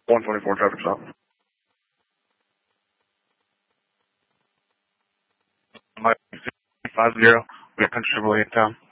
124 traffic stop. Mike 50. We got Country Chevrolet in town.